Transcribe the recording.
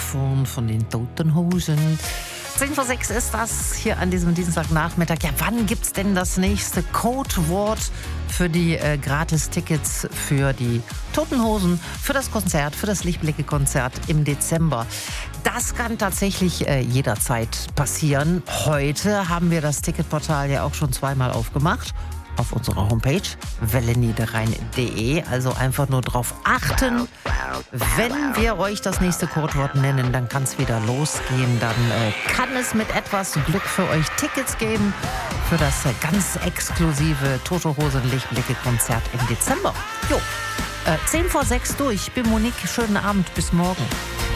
Grammophon von den Toten Hosen. 10 vor 6 ist das hier an diesem Dienstagnachmittag. Ja, wann gibt's denn das nächste Codewort für die Gratis-Tickets für die Toten Hosen, für das Konzert, für das Lichtblicke-Konzert im Dezember? Das kann tatsächlich jederzeit passieren. Heute haben wir das Ticketportal ja auch schon zweimal aufgemacht. Auf unserer Homepage welleniederrhein.de. Also einfach nur drauf achten. Wenn wir euch das nächste Codewort nennen, dann kann es wieder losgehen. Dann kann es mit etwas Glück für euch Tickets geben für das ganz exklusive Tote Hosen Lichtblicke-Konzert im Dezember. Jo, 10 vor 6 durch. Ich bin Monique. Schönen Abend. Bis morgen.